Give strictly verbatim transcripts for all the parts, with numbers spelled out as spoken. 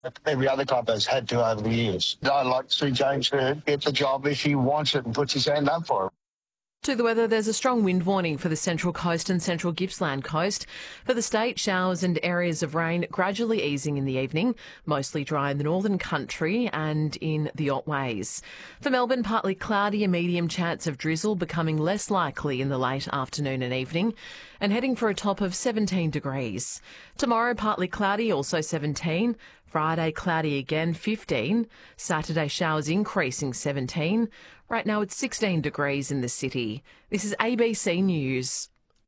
that every other club has had to over the years. I'd like to see James Hird get the job if he wants it and puts his hand up for it. To the weather, there's a strong wind warning for the Central Coast and Central Gippsland Coast. For the state, showers and areas of rain gradually easing in the evening, mostly dry in the northern country and in the Otways. For Melbourne, partly cloudy, a medium chance of drizzle becoming less likely in the late afternoon and evening, and heading for a top of seventeen degrees. Tomorrow, partly cloudy, also seventeen. Friday, cloudy again, fifteen. Saturday, showers increasing, seventeen. Right now it's sixteen degrees in the city. This is A B C News.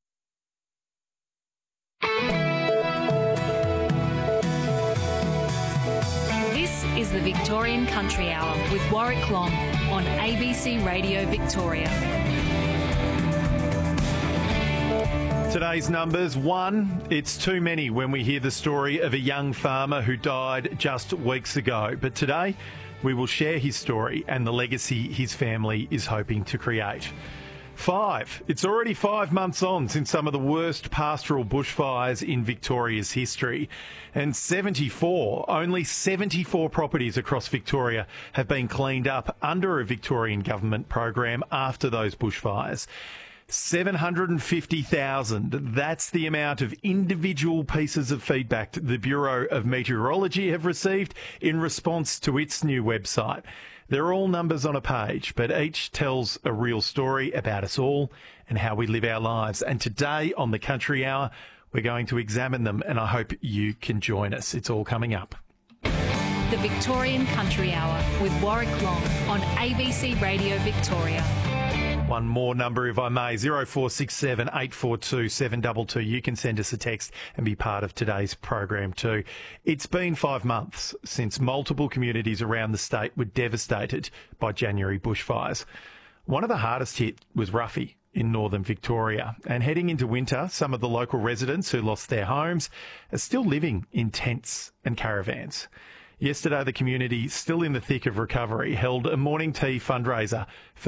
This is the Victorian Country Hour with Warwick Long on A B C Radio Victoria. Today's numbers. One, it's too many when we hear the story of a young farmer who died just weeks ago. But today, we will share his story and the legacy his family is hoping to create. Five, it's already five months on since some of the worst pastoral bushfires in Victoria's history. And seventy-four, only seventy-four properties across Victoria have been cleaned up under a Victorian government program after those bushfires. seven hundred fifty thousand. That's the amount of individual pieces of feedback the Bureau of Meteorology have received in response to its new website. They're all numbers on a page, but each tells a real story about us all and how we live our lives. And today on the Country Hour, we're going to examine them, and I hope you can join us. It's all coming up. The Victorian Country Hour with Warwick Long on A B C Radio Victoria. One more number, if I may, zero four six seven, eight four two, seven two two. You can send us a text and be part of today's program too. It's been five months since multiple communities around the state were devastated by January bushfires. One of the hardest hit was Ruffy in northern Victoria. And heading into winter, some of the local residents who lost their homes are still living in tents and caravans. Yesterday, the community, still in the thick of recovery, held a morning tea fundraiser for